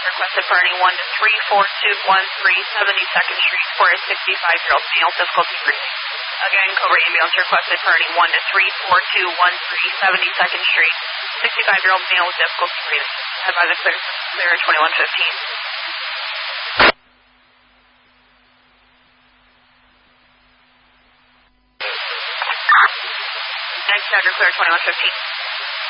requested for any 1 to 34213 72nd Street for a 65-year-old male, difficulty breathing. Again, Cobra ambulance requested for any 1 to 34213 72nd Street, 65-year-old male with difficulty breathing. Advise a clear 2115. Next, Dr. Clear 2115.